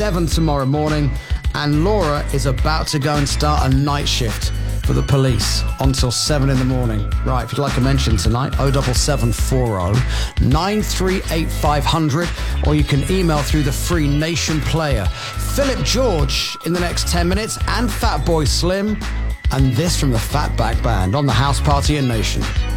7 tomorrow morning. And Laura is about to go and start a night shift for the police until 7 in the morning. Right, if you'd like a mention tonight, 07740 938 500, or you can email through the free Nation player. Philip George in the next 10 minutes, and Fatboy Slim, and this from the Fatback Band on the House Party in Nation.